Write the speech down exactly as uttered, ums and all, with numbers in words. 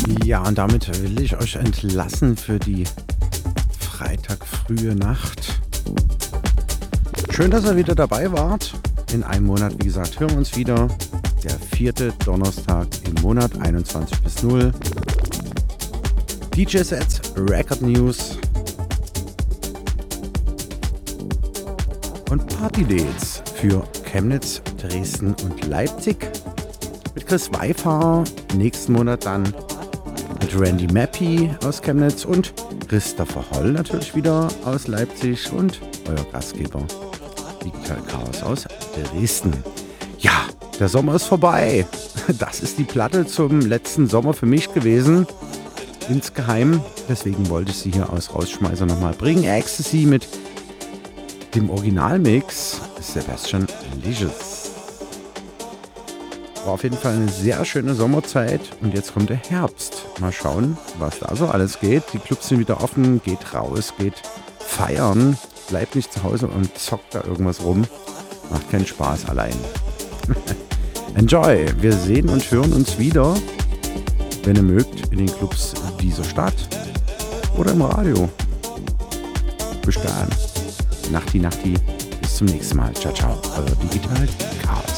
Ja, und damit will ich euch entlassen für die Freitagfrühe Nacht. Schön, dass ihr wieder dabei wart. In einem Monat, wie gesagt, hören wir uns wieder. Der vierte Donnerstag im Monat, einundzwanzig bis null. D J-Sets, Record News und Party-Dates für Chemnitz, Dresden und Leipzig. Mit Chris Weifahrer, nächsten Monat dann mit Randy Mappy aus Chemnitz und Christopher Holl natürlich wieder aus Leipzig und euer Gastgeber Digital Chaos aus Dresden. Ja, der Sommer ist vorbei. Das ist die Platte zum letzten Sommer für mich gewesen. Insgeheim. Deswegen wollte ich sie hier aus Rausschmeißer nochmal bringen. Ecstasy mit dem Originalmix Sebastian Liges. War auf jeden Fall eine sehr schöne Sommerzeit und jetzt kommt der Herbst. Mal schauen, was da so alles geht. Die Clubs sind wieder offen, geht raus, geht feiern. Bleibt nicht zu Hause und zockt da irgendwas rum. Macht keinen Spaß allein. Enjoy! Wir sehen und hören uns wieder, wenn ihr mögt, in den Clubs dieser Stadt oder im Radio. Bis dann. Nachti, Nachti. Bis zum nächsten Mal. Ciao, ciao. Euer Digital Chaos.